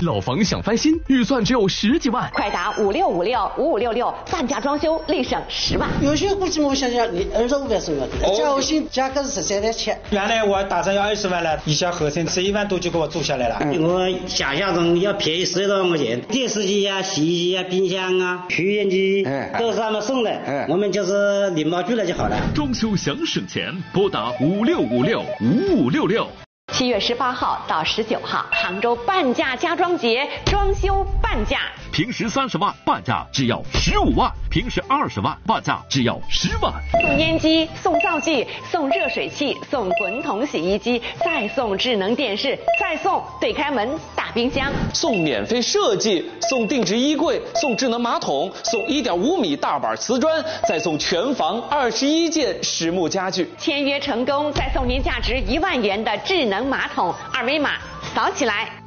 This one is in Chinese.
老房想翻新，预算只有10几万， 快打56565566，半价装修立省10万。 有些估计我想想，你25万左右的，交心价格是13.7万。 原来我打算要20万了，一小合成11万多就给我做下来了。 我想象中要便宜10多万块钱，电视机啊、洗衣机啊、冰箱啊、抽烟机都是他们送的，我们就是礼貌拒了就好了。 装修想省钱，拨打56565566。 7月18号到19号，杭州半价家装节，装修半价， 平时30万半价只要15万，平时20万半价只要10万。 送烟机、送灶具、送热水器、送滚筒洗衣机，再送智能电视，再送对开门大冰箱， 送免费设计，送定制衣柜，送智能马桶，送1.5米大板瓷砖，再送全房21件实木家具。 签约成功再送您价值1万元的智能马桶，2维码扫起来。